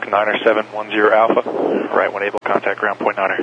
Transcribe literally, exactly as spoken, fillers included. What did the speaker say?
Niner seven one zero Alpha. Right when able, contact ground point Niner.